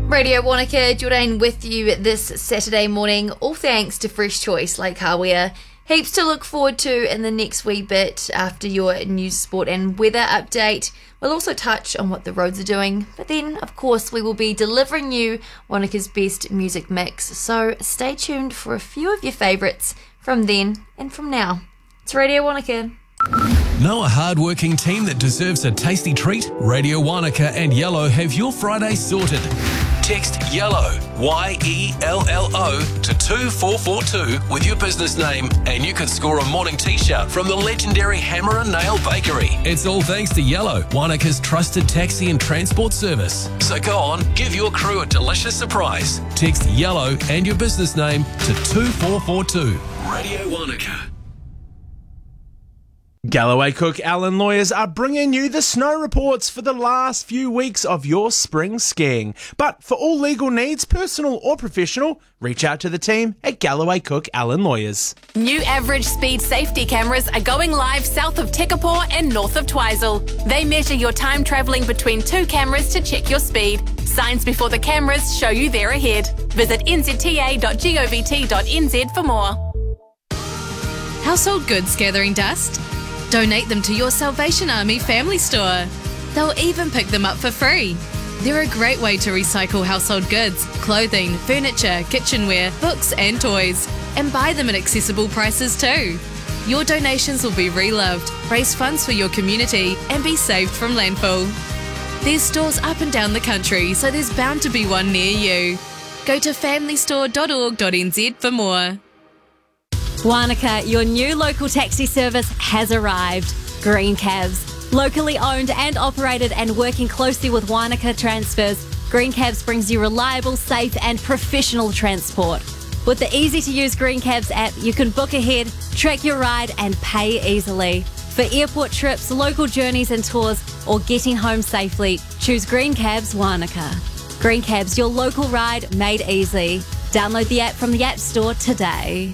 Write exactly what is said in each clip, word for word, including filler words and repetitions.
Radio Wanaka, Jordan with you this Saturday morning, all thanks to Fresh Choice Lake Hawea. Heaps to look forward to in the next wee bit after your news, sport and weather update. We'll also touch on what the roads are doing, but then, of course, we will be delivering you Wanaka's best music mix, so stay tuned for a few of your favourites from then and from now. It's Radio Wanaka. Know a hard-working team that deserves a tasty treat? Radio Wanaka and Yellow have your Friday sorted. Text YELLOW, Y E L L O, to two four four two with your business name and you could score a morning t-shirt from the legendary Hammer and Nail Bakery. It's all thanks to Yellow, Wanaka's trusted taxi and transport service. So go on, give your crew a delicious surprise. Text YELLOW and your business name to two four four two. Radio Wanaka. Galloway Cook Allen Lawyers are bringing you the snow reports for the last few weeks of your spring skiing. But for all legal needs, personal or professional, reach out to the team at Galloway Cook Allen Lawyers. New average speed safety cameras are going live south of Tekapō and north of Twizel. They measure your time travelling between two cameras to check your speed. Signs before the cameras show you they're ahead. Visit n z t a dot govt dot n z for more. Household goods gathering dust? Donate them to your Salvation Army family store. They'll even pick them up for free. They're a great way to recycle household goods, clothing, furniture, kitchenware, books and toys, and buy them at accessible prices too. Your donations will be reloved, raise funds for your community, and be saved from landfill. There's stores up and down the country, so there's bound to be one near you. Go to family store dot org dot n z for more. Wanaka, your new local taxi service has arrived. Green Cabs. Locally owned and operated and working closely with Wanaka Transfers, Green Cabs brings you reliable, safe and professional transport. With the easy-to-use Green Cabs app, you can book ahead, track your ride and pay easily. For airport trips, local journeys and tours, or getting home safely, choose Green Cabs Wanaka. Green Cabs, your local ride made easy. Download the app from the App Store today.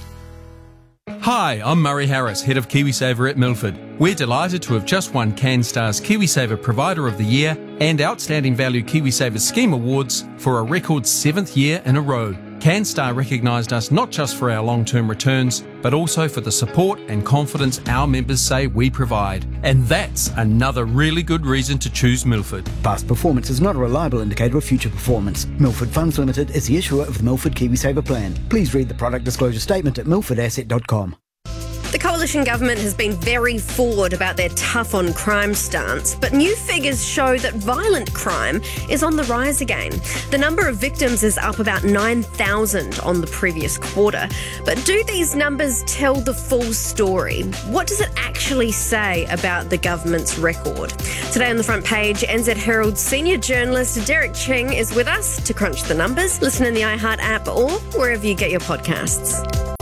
Hi, I'm Murray Harris, Head of KiwiSaver at Milford. We're delighted to have just won CanStar's KiwiSaver Provider of the Year and Outstanding Value KiwiSaver Scheme Awards for a record seventh year in a row. CanStar recognised us not just for our long-term returns, but also for the support and confidence our members say we provide. And that's another really good reason to choose Milford. Past performance is not a reliable indicator of future performance. Milford Funds Limited is the issuer of the Milford KiwiSaver plan. Please read the product disclosure statement at milford asset dot com. The Coalition Government has been very forward about their tough on crime stance, but new figures show that violent crime is on the rise again. The number of victims is up about nine thousand on the previous quarter. But do these numbers tell the full story? What does it actually say about the government's record? Today on the front page, N Z Herald senior journalist Derek Ching is with us to crunch the numbers. Listen in the iHeart app or wherever you get your podcasts.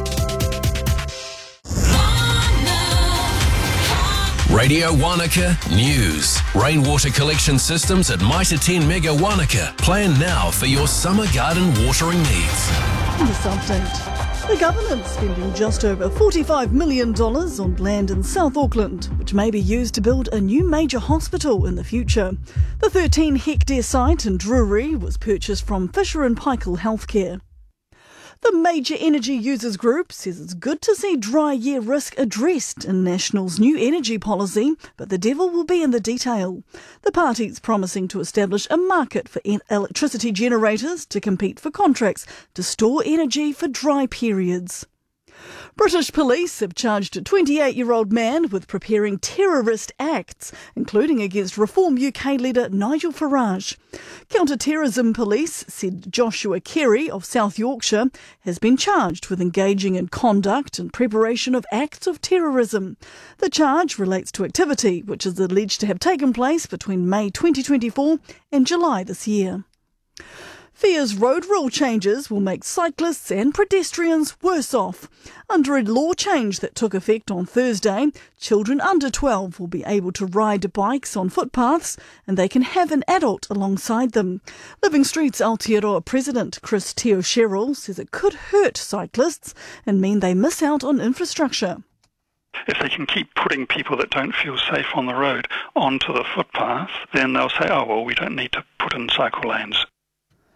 Radio Wanaka News. Rainwater collection systems at Mitre ten Mega Wanaka. Plan now for your summer garden watering needs. This update. The government's spending just over forty-five million dollars on land in South Auckland, which may be used to build a new major hospital in the future. The thirteen hectare site in Drury was purchased from Fisher and Paykel Healthcare. The Major Energy Users Group says it's good to see dry year risk addressed in National's new energy policy, but the devil will be in the detail. The party's promising to establish a market for electricity generators to compete for contracts to store energy for dry periods. British police have charged a twenty-eight-year-old man with preparing terrorist acts, including against Reform U K leader Nigel Farage. Counter-terrorism police said Joshua Carey of South Yorkshire has been charged with engaging in conduct and preparation of acts of terrorism. The charge relates to activity which is alleged to have taken place between May twenty twenty-four and July this year. Fia's road rule changes will make cyclists and pedestrians worse off. Under a law change that took effect on Thursday, children under twelve will be able to ride bikes on footpaths and they can have an adult alongside them. Living Street's Aotearoa President Chris Teo Sherrill says it could hurt cyclists and mean they miss out on infrastructure. If they can keep putting people that don't feel safe on the road onto the footpath, then they'll say, oh, well, we don't need to put in cycle lanes.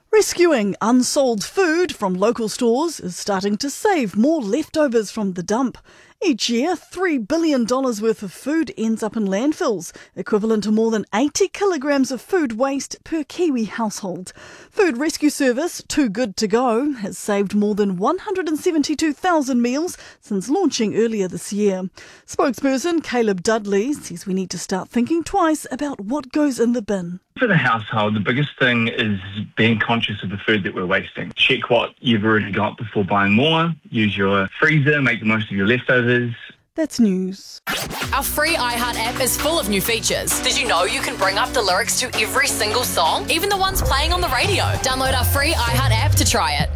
Rescuing unsold food from local stores is starting to save more leftovers from the dump. Each year, three billion dollars worth of food ends up in landfills, equivalent to more than eighty kilograms of food waste per Kiwi household. Food rescue service Too Good To Go has saved more than one hundred seventy-two thousand meals since launching earlier this year. Spokesperson Caleb Dudley says we need to start thinking twice about what goes in the bin. For the household, the biggest thing is being conscious of the food that we're wasting. Check what you've already got before buying more. Use your freezer, make the most of your leftovers. That's news. Our free iHeart app is full of new features. Did you know you can bring up the lyrics to every single song, even the ones playing on the radio? Download our free iHeart app to try it.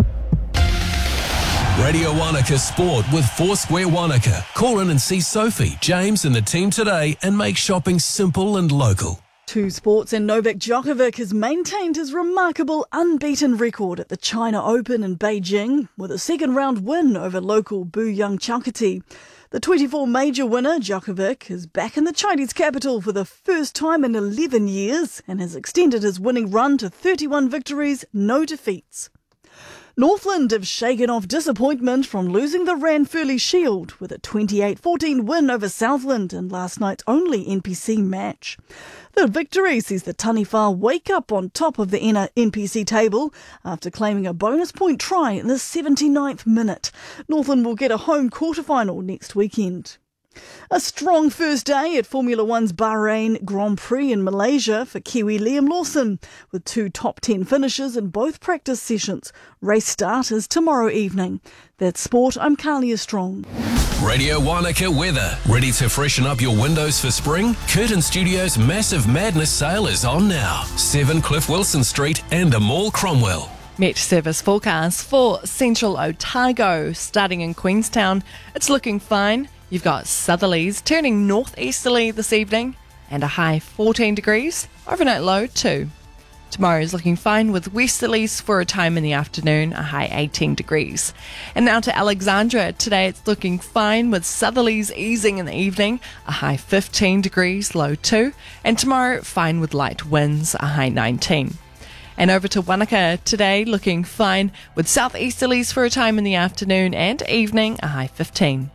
Radio Wanaka Sport with Foursquare Wanaka. Call in and see Sophie, James and the team today and make shopping simple and local. Two sports, and Novak Djokovic has maintained his remarkable unbeaten record at the China Open in Beijing with a second round win over local Buyang Chowkati. The twenty-four major winner, Djokovic, is back in the Chinese capital for the first time in eleven years and has extended his winning run to thirty-one victories, no defeats. Northland have shaken off disappointment from losing the Ranfurly Shield with a twenty-eight fourteen win over Southland in last night's only N P C match. The victory sees the Taniwha wake up on top of the N P C table after claiming a bonus point try in the seventy-ninth minute. Northland will get a home quarterfinal next weekend. A strong first day at Formula One's Bahrain Grand Prix in Malaysia for Kiwi Liam Lawson, with two top ten finishes in both practice sessions. Race start is tomorrow evening. That's sport. I'm Kalia Strong. Radio Wanaka weather. Ready to freshen up your windows for spring? Curtin Studios' Massive Madness sale is on now. seven Cliff Wilson Street and the Mall Cromwell. Met service forecast for Central Otago. Starting in Queenstown, it's looking fine. You've got southerlies turning northeasterly this evening and a high fourteen degrees, overnight low two. Tomorrow is looking fine with westerlies for a time in the afternoon, a high eighteen degrees. And now to Alexandra. Today it's looking fine with southerlies easing in the evening, a high fifteen degrees, low two. And tomorrow fine with light winds, a high nineteen. And over to Wanaka today, looking fine with southeasterlies for a time in the afternoon and evening, a high fifteen.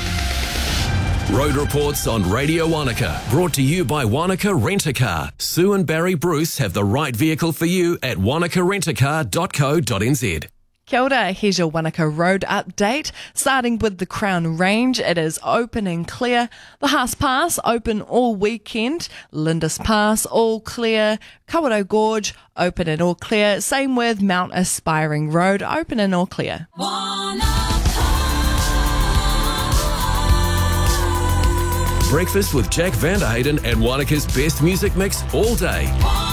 Road reports on Radio Wanaka, brought to you by Wanaka Rent-A-Car. Sue and Barry Bruce have the right vehicle for you at wanaka rent a car dot co dot n z. Kia ora, here's your Wanaka Road update. Starting with the Crown Range, it is open and clear. The Haas Pass, open all weekend. Lindis Pass, all clear. Kawarau Gorge, open and all clear. Same with Mount Aspiring Road, open and all clear. Breakfast with Jack Vanderhayden and Wanaka's best music mix all day.